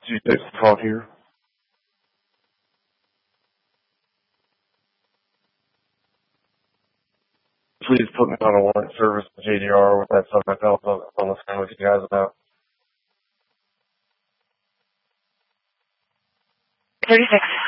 2-6 talk here. Please put me on a warrant service to JDR with that subject I was on the phone with you guys about. 36.